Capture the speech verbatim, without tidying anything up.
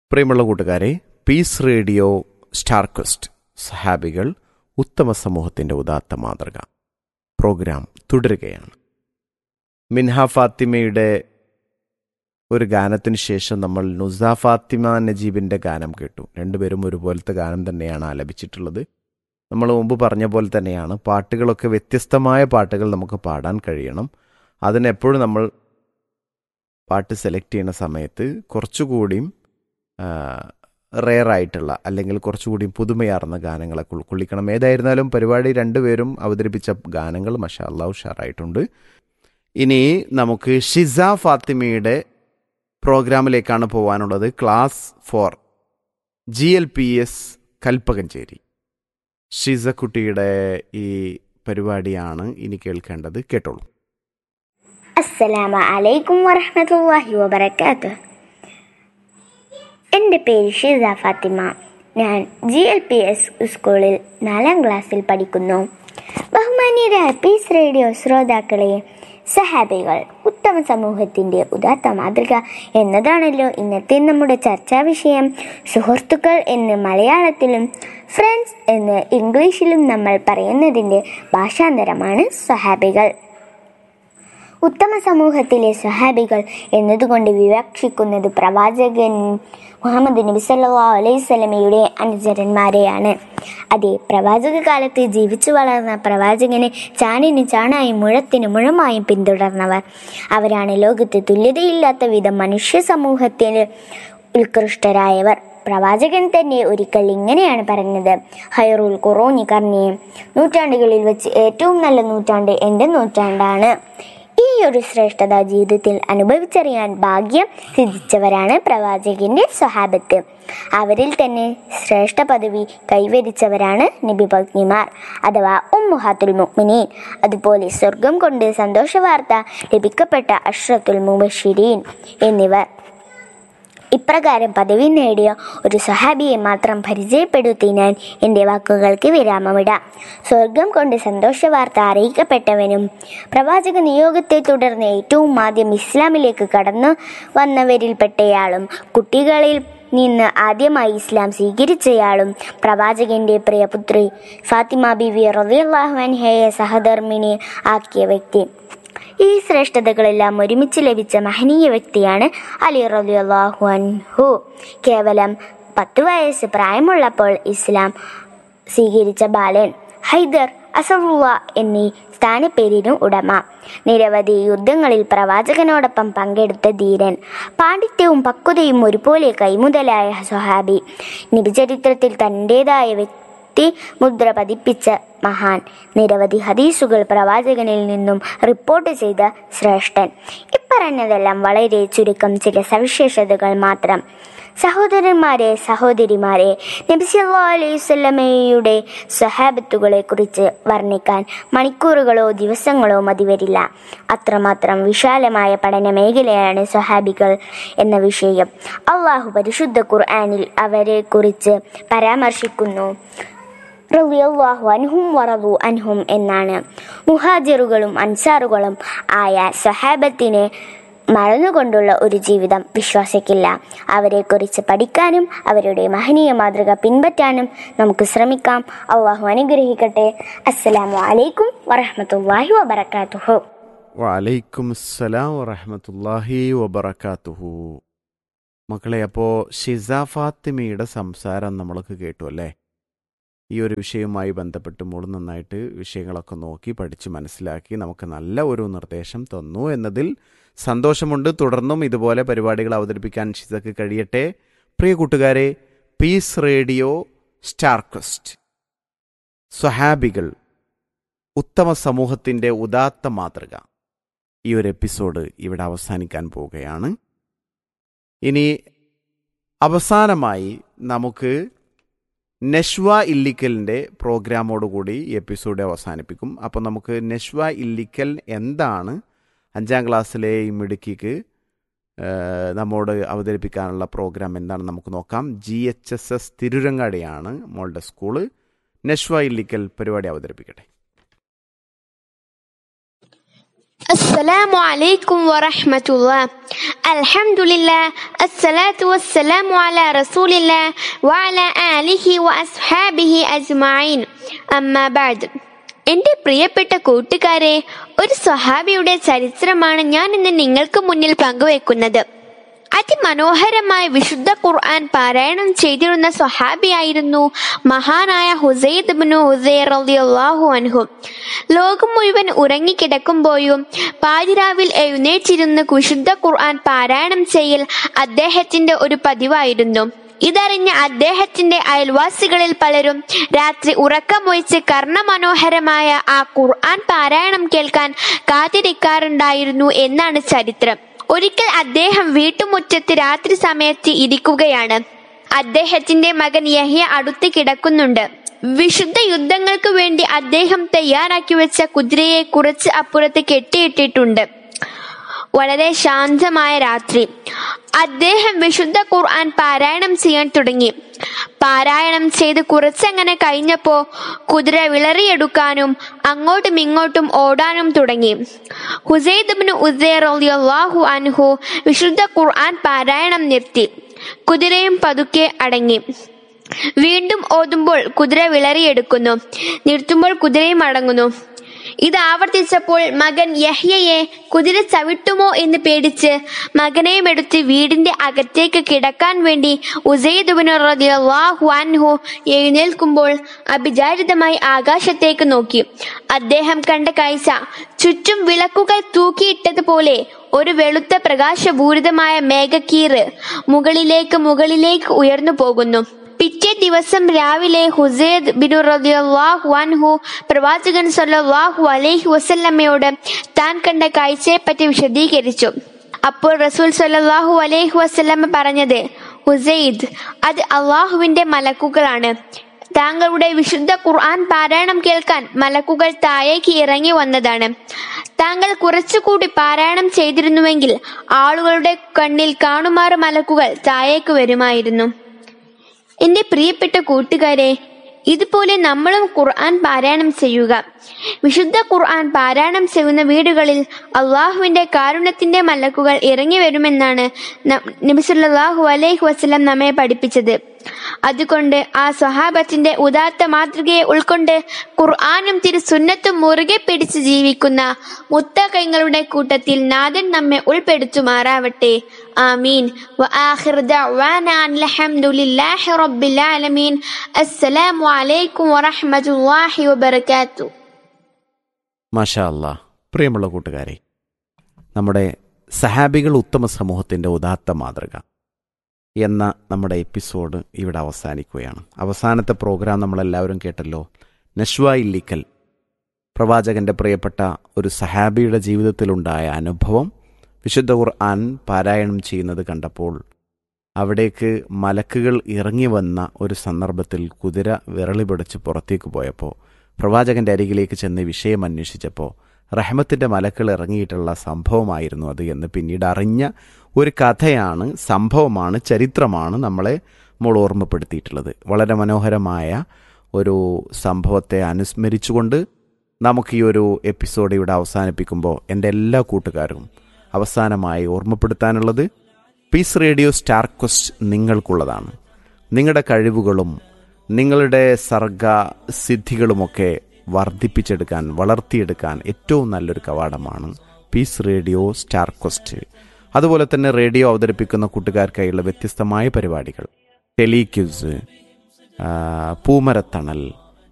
പ്രിയമുള്ള കൂട്ടുകാരെ, piece radio star question സഹാബികൾ ഉത്തമ സമൂഹത്തിൻ്റെ ഉദാത്ത മാതൃക പ്രോഗ്രാം തുടരുകയാണ്. മിൻഹ ഫാത്തിമയുടെ ഒരു ഗാനത്തിന് ശേഷം നമ്മൾ നുസ ഫാത്തിമ നജീബിൻ്റെ ഗാനം കേട്ടു. രണ്ടുപേരും ഒരുപോലത്തെ ഗാനം തന്നെയാണ് ആലപിച്ചിട്ടുള്ളത്. നമ്മൾ മുമ്പ് പറഞ്ഞ പോലെ തന്നെയാണ്, പാട്ടുകളൊക്കെ വ്യത്യസ്തമായ പാട്ടുകൾ നമുക്ക് പാടാൻ കഴിയണം. അതിനെപ്പോഴും നമ്മൾ പാട്ട് സെലക്ട് ചെയ്യുന്ന സമയത്ത് കുറച്ചുകൂടിയും റെയറായിട്ടുള്ള അല്ലെങ്കിൽ കുറച്ചുകൂടി പുതുമയാർന്ന ഗാനങ്ങളൊക്കെ ഉൾക്കൊള്ളിക്കണം. ഏതായിരുന്നാലും പരിപാടി രണ്ടുപേരും അവതരിപ്പിച്ച ഗാനങ്ങൾ മാഷാ അല്ലാഹ് ഉഷാറായിട്ടുണ്ട്. ഇനി നമുക്ക് ഷിസ ഫാത്തിമയുടെ പ്രോഗ്രാമിലേക്കാണ് പോകാനുള്ളത്. Class four G L P S Kalpakanchery. Shiza കുട്ടിയുടെ ഈ പരിപാടിയാണ് ഇനി കേൾക്കേണ്ടത്. കേട്ടോളൂ. അസ്സലാമു അലൈക്കും വറഹ്മത്തുള്ളാഹി വബറകാതുഹു. എൻ്റെ പേര് ഷിസ ഫാത്തിമ. ഞാൻ ജി എൽ പി എസ് സ്കൂളിൽ നാലാം ക്ലാസ്സിൽ പഠിക്കുന്നു. ബഹുമാന്യരായ പീസ് റേഡിയോ ശ്രോതാക്കളെ, സഹാബികൾ ഉത്തമ സമൂഹത്തിൻ്റെ ഉദാത്ത മാതൃക എന്നതാണല്ലോ ഇന്നത്തെ നമ്മുടെ ചർച്ചാ വിഷയം. സുഹൃത്തുക്കൾ എന്ന് മലയാളത്തിലും ഫ്രണ്ട്സ് എന്ന് ഇംഗ്ലീഷിലും നമ്മൾ പറയുന്നതിൻ്റെ ഭാഷാന്തരമാണ് സഹാബികൾ. ഉത്തമ സമൂഹത്തിലെ സഹാബികൾ എന്നതുകൊണ്ട് വിവക്ഷിക്കുന്നത് പ്രവാചകൻ മുഹമ്മദ് നബി സല്ലല്ലാഹു അലൈഹി വസല്ലമയുടെ അനുചരന്മാരെയാണ്. അതെ, പ്രവാചക കാലത്ത് ജീവിച്ചു വളർന്ന പ്രവാചകനെ ചാണിന് ചാണായും മുഴത്തിന് മുഴമായും പിന്തുടർന്നവർ. അവരാണ് ലോകത്ത് തുല്യതയില്ലാത്ത വിധം മനുഷ്യ സമൂഹത്തിൽ ഉത്കൃഷ്ടരായവർ. പ്രവാചകൻ തന്നെ ഒരിക്കൽ ഇങ്ങനെയാണ് പറഞ്ഞത്: ഹൈറുൽ ഖുറൂനി ഖർനി, നൂറ്റാണ്ടുകളിൽ വെച്ച് ഏറ്റവും നല്ല നൂറ്റാണ്ട് എൻ്റെ നൂറ്റാണ്ടാണ്. ഈ ഒരു ശ്രേഷ്ഠത ജീവിതത്തിൽ അനുഭവിച്ചറിയാൻ ഭാഗ്യം സിദ്ധിച്ചവരാണ് പ്രവാചകന്റെ സ്വഹാബത്ത്. അവരിൽ തന്നെ ശ്രേഷ്ഠ പദവി കൈവരിച്ചവരാണ് നബി പത്നിമാർ അഥവാ ഉമ്മുഹാത്തുൽ മുഅ്മിനീൻ. അതുപോലെ സ്വർഗം കൊണ്ട് സന്തോഷവാർത്ത ലഭിക്കപ്പെട്ട അഷ്റത്തുൽ മുബശ്ശിരീൻ എന്നിവർ. ഇപ്രകാരം പദവി നേടിയ ഒരു സഹാബിയെ മാത്രം പരിചയപ്പെടുത്തി ഞാൻ എൻ്റെ വാക്കുകൾക്ക് വിരാമമിടാം. സ്വർഗം കൊണ്ട് സന്തോഷവാർത്ത അറിയിക്കപ്പെട്ടവനും പ്രവാചക നിയോഗത്തെ തുടർന്ന് ഏറ്റവും ആദ്യം ഇസ്ലാമിലേക്ക് കടന്നു വന്നവരിൽപ്പെട്ടയാളും കുട്ടികളിൽ നിന്ന് ആദ്യമായി ഇസ്ലാം സ്വീകരിച്ചയാളും പ്രവാചകന്റെ പ്രിയപുത്രി ഫാത്തിമ ബീവി റളിയല്ലാഹു അൻഹയെ സഹധർമ്മിണി ആക്കിയ വ്യക്തി. ഈ ശ്രേഷ്ഠതകളെല്ലാം ഒരുമിച്ച് ലഭിച്ച മഹനീയ വ്യക്തിയാണ് അലി റളിയല്ലാഹു അൻഹു. കേവലം പത്ത് വയസ്സ് പ്രായമുള്ളപ്പോൾ ഇസ്ലാം സ്വീകരിച്ച ബാലൻ, ഹൈദർ, അസറുള്ള എന്നീ സ്ഥാനപ്പേരിനു ഉടമ, നിരവധി യുദ്ധങ്ങളിൽ പ്രവാചകനോടൊപ്പം പങ്കെടുത്ത ധീരൻ, പാണ്ഡിത്യവും പക്വതയും ഒരുപോലെ കൈമുതലായ സ്വഹാബി, നബിചരിത്രത്തിൽ തൻ്റെതായ വ്യക്തി മുദ്ര പതിപ്പിച്ച മഹാൻ, നിരവധി ഹദീസുകൾ പ്രവാചകനിൽ നിന്നും റിപ്പോർട്ട് ചെയ്ത ശ്രേഷ്ഠൻ. ഇപ്പറഞ്ഞതെല്ലാം വളരെ ചുരുക്കം ചില സവിശേഷതകൾ മാത്രം. സഹോദരന്മാരെ, സഹോദരിമാരെ, നബി സല്ലല്ലാഹു അലൈഹി വസല്ലമയുടെ സ്വഹാബത്തുകളെ കുറിച്ച് വർണ്ണിക്കാൻ മണിക്കൂറുകളോ ദിവസങ്ങളോ മതിവരില്ല. അത്രമാത്രം വിശാലമായ പഠന മേഖലയാണ് സ്വഹാബികൾ എന്ന വിഷയം. അള്ളാഹു പരിശുദ്ധ ഖുർആനിൽ അവരെ കുറിച്ച് പരാമർശിക്കുന്നു. റളിയല്ലാഹു അൻഹും വറദു അൻഹും എന്നാണ്. മുഹാജിറുകളും അൻസാറുകളും ആയ സ്വഹാബത്തിനെ മറന്നുകൊണ്ടുള്ള ഒരു ജീവിതം വിശ്വസിക്കില്ല. അവരെക്കുറിച്ച് പഠിക്കാനും അവരുടെ മഹനീയ മാതൃക പിൻപറ്റാനും നമുക്ക് ശ്രമിക്കാം. അള്ളാഹു അനുഗ്രഹിക്കട്ടെ. അസ്സലാമു അലൈക്കും വറഹ്മത്തുള്ളാഹി വബറകാതുഹു. വഅലൈക്കും അസ്സലാം വറഹ്മത്തുള്ളാഹി വബറകാതുഹു. മക്കളെ, അപ്പോൾ ഷിസ ഫാത്തിമയുടെ സംസാരം നമ്മളൊക്കെ കേട്ടു അല്ലേ? ഈ ഒരു വിഷയവുമായി ബന്ധപ്പെട്ട് മോൾ നന്നായിട്ട് വിഷയങ്ങളൊക്കെ നോക്കി പഠിച്ച് മനസ്സിലാക്കി നമുക്ക് നല്ല ഒരു നിർദ്ദേശം തന്നു എന്നതിൽ സന്തോഷമുണ്ട്. തുടർന്നും ഇതുപോലെ പരിപാടികൾ അവതരിപ്പിക്കാൻ ഷിസക്ക് കഴിയട്ടെ. പ്രിയ കൂട്ടുകാരെ, പീസ് റേഡിയോ സ്റ്റാർ ക്വസ്റ്റ് സ്വഹാബികൾ ഉത്തമ സമൂഹത്തിൻ്റെ ഉദാത്ത മാതൃക, ഈ ഒരു എപ്പിസോഡ് ഇവിടെ അവസാനിക്കാൻ പോവുകയാണ്. ഇനി അവസാനമായി നമുക്ക് നഷ്വ ഇല്ലിക്കലിൻ്റെ പ്രോഗ്രാമോടുകൂടി ഈ എപ്പിസോഡ് അവസാനിപ്പിക്കും. അപ്പോൾ നമുക്ക് നഷ്വ ഇല്ലിക്കൽ എന്താണ്, അഞ്ചാം ക്ലാസ്സിലെ ഈ മിടുക്കിക്ക് നമ്മോട് അവതരിപ്പിക്കാനുള്ള പ്രോഗ്രാം എന്താണെന്ന് നമുക്ക് നോക്കാം. ജി എച്ച് എസ് എസ് തിരുരങ്ങാടിയാണ് മോളുടെ സ്കൂള്. നഷ്വ ഇല്ലിക്കൽ പരിപാടി അവതരിപ്പിക്കട്ടെ. അസ്സലാമു അലൈക്കും വറഹ്മത്തുള്ളാഹി. അൽഹംദുലില്ലാഹ് അസ്സലാത്തു വസ്സലാമു അലാ റസൂലില്ലാഹ് വഅലാ ആലിഹി വഅസ്ഹാബിഹി അജ്മഈൻ. അമ്മാ ബഅദ്. എൻ്റെ പ്രിയപ്പെട്ട കൂട്ടുകാരെ, ഒരു സ്വഹാബിയുടെ ചരിത്രമാണ് ഞാൻ ഇന്ന് നിങ്ങൾക്ക് മുന്നിൽ പങ്കുവെക്കുന്നത്. അതിമനോഹരമായ വിശുദ്ധ ഖുർആൻ പാരായണം ചെയ്തിരുന്ന സ്വഹാബിയായിരുന്നു മഹാനായ ഹുസൈദ് ഇബ്നു ഹുസൈർ റളിയല്ലാഹു അൻഹു. ലോകം മുഴുവൻ ഉറങ്ങിക്കിടക്കുമ്പോഴും പാതിരാവിൽ എഴുന്നേറ്റിരുന്ന് വിശുദ്ധ ഖുർആൻ പാരായണം ചെയ്യൽ അദ്ദേഹത്തിന്റെ ഒരു പതിവായിരുന്നു. ഇതറിഞ്ഞ അദ്ദേഹത്തിന്റെ അയൽവാസികളിൽ പലരും രാത്രി ഉറക്കമൊഴിച്ച് കർണമനോഹരമായ ആ ഖുർആൻ പാരായണം കേൾക്കാൻ കാത്തിരിക്കാറുണ്ടായിരുന്നു എന്നാണ് ചരിത്രം. ഒരിക്കൽ അദ്ദേഹം വീട്ടുമുറ്റത്ത് രാത്രി സമയത്ത് ഇരിക്കുകയാണ്. അദ്ദേഹത്തിന്റെ മകൻ യഹ്യ അടുത്ത് കിടക്കുന്നുണ്ട്. വിശുദ്ധ യുദ്ധങ്ങൾക്ക് വേണ്ടി അദ്ദേഹം തയ്യാറാക്കി വെച്ച കുതിരയെ കുറച്ച് അപ്പുറത്ത് കെട്ടിയിട്ടിട്ടുണ്ട്. വളരെ ശാന്തമായ രാത്രി. അദ്ദേഹം വിശുദ്ധ ഖുർആൻ പാരായണം ചെയ്യാൻ തുടങ്ങി. പാരായണം ചെയ്ത് കുറച്ചങ്ങനെ കഴിഞ്ഞപ്പോ കുതിര വിളറിയെടുക്കാനും അങ്ങോട്ടും ഇങ്ങോട്ടും ഓടാനും തുടങ്ങി. ഹുസൈദ് ഇബ്നു ഹുസൈർ റളിയല്ലാഹു അൻഹു വിശുദ്ധ ഖുർആൻ പാരായണം നിർത്തി. കുതിരയും പതുക്കെ അടങ്ങി. വീണ്ടും ഓതുമ്പോൾ കുതിര വിളറിയെടുക്കുന്നു, നിർത്തുമ്പോൾ കുതിരയും അടങ്ങുന്നു. ഇത് ആവർത്തിച്ചപ്പോൾ മകൻ യഹ്യയെ കുതിര ചവിട്ടുമോ എന്ന് പേടിച്ച് മകനെയും എടുത്ത് വീടിന്റെ അകത്തേക്ക് കിടക്കാൻ വേണ്ടി ഉസൈദ് ഇബ്നു റളിയല്ലാഹു അൻഹു എഴുന്നേൽക്കുമ്പോൾ അഭിചാരിതമായി ആകാശത്തേക്ക് നോക്കി. അദ്ദേഹം കണ്ട കാഴ്ച ചുറ്റും വിളക്കുകൾ തൂക്കിയിട്ടതുപോലെ ഒരു വെളുത്ത പ്രകാശപൂരിതമായ മേഘക്കീറ് മുകളിലേക്ക് മുകളിലേക്ക് ഉയർന്നു പോകുന്നു. പിറ്റേ ദിവസം രാവിലെ ഹുസൈദ് ഇബ്നു റളിയല്ലാഹു അൻഹു പ്രവാചകൻ സല്ലല്ലാഹു അലൈഹി വസല്ലമയോട് താൻ കണ്ട കാഴ്ചയെപ്പറ്റി വിശദീകരിച്ചു. അപ്പോൾ റസൂൽ സല്ലല്ലാഹു അലൈഹി വസല്ലമ പറഞ്ഞത്, ഹുസൈദ്, അത് അള്ളാഹുവിന്റെ മലക്കുകളാണ്. താങ്കളുടെ വിശുദ്ധ ഖുർആൻ പാരായണം കേൾക്കാൻ മലക്കുകൾ താഴേക്ക് ഇറങ്ങി വന്നതാണ്. താങ്കൾ കുറച്ചുകൂടി പാരായണം ചെയ്തിരുന്നുവെങ്കിൽ ആളുകളുടെ കണ്ണിൽ കാണുമാറ് മലക്കുകൾ താഴേക്ക് വരുമായിരുന്നു. എന്റെ പ്രിയപ്പെട്ട കൂട്ടുകാരെ, ഇതുപോലെ നമ്മളും ഖുർആൻ പാരായണം ചെയ്യുക. വിശുദ്ധ ഖുർആൻ പാരായണം ചെയ്യുന്ന വീടുകളിൽ അള്ളാഹുവിന്റെ കാരുണ്യത്തിന്റെ മലക്കുകൾ ഇറങ്ങി വരുമെന്നാണ് നബി സല്ലല്ലാഹു അലൈഹി വസല്ലം നമ്മെ പഠിപ്പിച്ചത്. അതുകൊണ്ട് ആ സ്വഹാബത്തിന്റെ ഉദാത്ത മാതൃകയെ ഉൾക്കൊണ്ട് ഖുർആനും തിരു സുന്നത്തും മുറുകെ പിടിച്ച് ജീവിക്കുന്ന മുത്തഖീങ്ങളുടെ കൂട്ടത്തിൽ നാഥൻ നമ്മെ ഉൾപ്പെടുത്തുമാറാവട്ടെ. ആമീൻ. വആഖിറു ദഅ്വാനാ അൽഹംദുലില്ലാഹി റബ്ബിൽ ആലമീൻ. അസ്സലാമു അലൈക്കും വറഹ്മത്തുള്ളാഹി വബറകാതുഹു. മാഷാ അല്ലാഹ്. പ്രിയമുള്ള കൂട്ടുകാരെ, നമ്മുടെ സഹാബികൾ ഉത്തമ സമൂഹത്തിൻ്റെ ഉദാത്ത മാതൃക എന്ന നമ്മുടെ എപ്പിസോഡ് ഇവിടെ അവസാനിക്കുകയാണ്. അവസാനത്തെ പ്രോഗ്രാം നമ്മളെല്ലാവരും കേട്ടല്ലോ. നശ്വ ഇല്ലിക്കൽ, പ്രവാചകൻ്റെ പ്രിയപ്പെട്ട ഒരു സഹാബിയുടെ ജീവിതത്തിലുണ്ടായ അനുഭവം വിശുദ്ധ ഖുർആൻ പാരായണം ചെയ്യുന്നത് കണ്ടപ്പോൾ അവിടേക്ക് മലക്കുകൾ ഇറങ്ങി വന്ന ഒരു സന്ദർഭത്തിൽ കുതിര വിരളി പിടിച്ച് പുറത്തേക്ക് പോയപ്പോൾ പ്രവാചകൻ്റെ അരികിലേക്ക് ചെന്ന് വിഷയം അന്വേഷിച്ചപ്പോൾ റഹ്മത്തിൻ്റെ മലക്കുകൾ ഇറങ്ങിയിട്ടുള്ള സംഭവമായിരുന്നു അത് എന്ന് പിന്നീട് അറിഞ്ഞ ഒരു കഥയാണ്, സംഭവമാണ്, ചരിത്രമാണ് നമ്മളെ നമ്മൾ ഓർമ്മപ്പെടുത്തിയിട്ടുള്ളത്. വളരെ മനോഹരമായ ഒരു സംഭവത്തെ അനുസ്മരിച്ചുകൊണ്ട് നമുക്ക് ഈ ഒരു എപ്പിസോഡ് ഇവിടെ അവസാനിപ്പിക്കുമ്പോൾ എൻ്റെ എല്ലാ കൂട്ടുകാരും അവസാനമായി ഓർമ്മപ്പെടുത്താനുള്ളത്, പീസ് റേഡിയോ സ്റ്റാർ ക്വസ്റ്റ് നിങ്ങൾക്കുള്ളതാണ്. നിങ്ങളുടെ കഴിവുകളും നിങ്ങളുടെ സർഗ സിദ്ധികളുമൊക്കെ വർദ്ധിപ്പിച്ചെടുക്കാൻ, വളർത്തിയെടുക്കാൻ ഏറ്റവും നല്ലൊരു കവാടമാണ് പീസ് റേഡിയോ സ്റ്റാർ ക്വസ്റ്റ്. അതുപോലെ തന്നെ റേഡിയോ അവതരിപ്പിക്കുന്ന കൂട്ടുകാർക്കായുള്ള വ്യത്യസ്തമായ പരിപാടികൾ, ടെലിക്യൂസ്, പൂമരത്തണൽ,